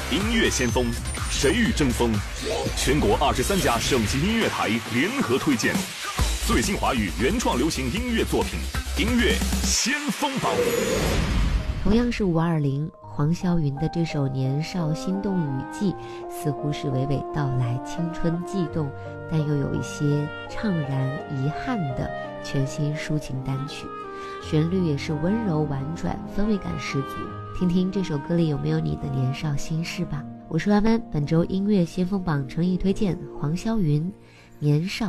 音乐先锋，谁与争锋？全国23家省级音乐台联合推荐最新华语原创流行音乐作品，音乐先锋榜。 同样是520，黄霄云的这首《年少心动雨季》似乎是娓娓道来青春悸动，但又有一些怅然遗憾的全新抒情单曲，旋律也是温柔婉转，氛围感十足。听听这首歌里有没有你的年少心事吧。我是弯弯，本周音乐先锋榜诚意推荐黄霄云《年少